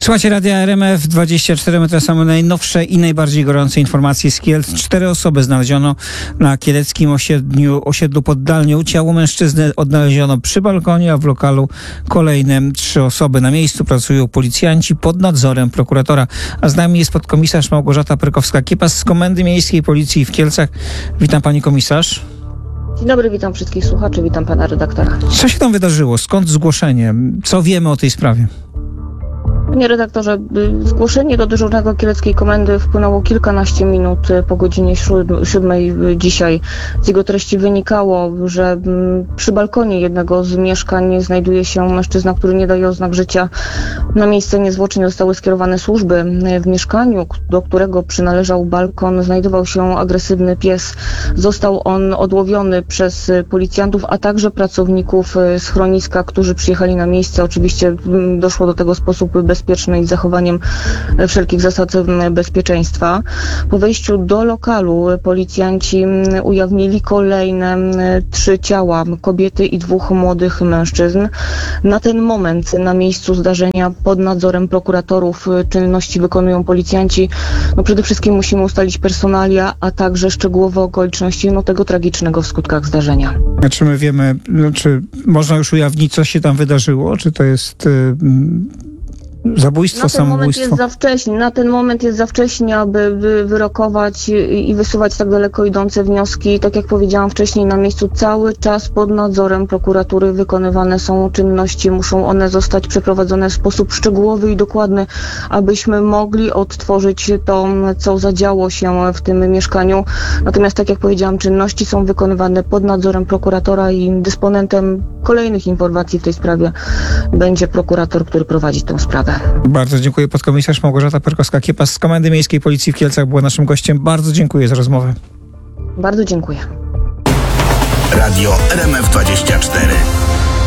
Słuchajcie Radia RMF 24 metry, same najnowsze i najbardziej gorące informacje z Kielc. 4 osoby znaleziono na kieleckim osiedlu pod Dalnią. Ciało mężczyzny odnaleziono przy balkonie, a w lokalu kolejne 3 osoby. Na miejscu pracują policjanci pod nadzorem prokuratora. A z nami jest podkomisarz Małgorzata Perkowska-Kiepas z Komendy Miejskiej Policji w Kielcach. Witam pani komisarz. Dzień dobry, witam wszystkich słuchaczy, witam pana redaktora. Co się tam wydarzyło? Skąd zgłoszenie? Co wiemy o tej sprawie? Panie redaktorze, zgłoszenie do dyżurnego kieleckiej komendy wpłynęło kilkanaście minut po godzinie 7 dzisiaj. Z jego treści wynikało, że przy balkonie jednego z mieszkań znajduje się mężczyzna, który nie daje oznak życia. Na miejsce niezwłocznie zostały skierowane służby. W mieszkaniu, do którego przynależał balkon, znajdował się agresywny pies. Został on odłowiony przez policjantów, a także pracowników schroniska, którzy przyjechali na miejsce. Oczywiście doszło do tego w sposób bezpieczny i z zachowaniem wszelkich zasad bezpieczeństwa. Po wejściu do lokalu policjanci ujawnili kolejne 3 ciała, kobiety i 2 młodych mężczyzn. Na ten moment na miejscu zdarzenia pod nadzorem prokuratorów czynności wykonują policjanci. Przede wszystkim musimy ustalić personalia, a także szczegółowe okoliczności tego tragicznego w skutkach zdarzenia. Czy my wiemy, czy można już ujawnić, co się tam wydarzyło? Czy to jest zabójstwo, samobójstwo? Na ten moment jest za wcześnie, aby wyrokować i wysuwać tak daleko idące wnioski. Tak jak powiedziałam wcześniej, na miejscu cały czas pod nadzorem prokuratury wykonywane są czynności. Muszą one zostać przeprowadzone w sposób szczegółowy i dokładny, abyśmy mogli odtworzyć to, co zadziało się w tym mieszkaniu. Natomiast tak jak powiedziałam, czynności są wykonywane pod nadzorem prokuratora i dysponentem kolejnych informacji w tej sprawie będzie prokurator, który prowadzi tę sprawę. Bardzo dziękuję. Podkomisarz Małgorzata Perkowska-Kiepas z Komendy Miejskiej Policji w Kielcach była naszym gościem. Bardzo dziękuję za rozmowę. Bardzo dziękuję. Radio RMF 24.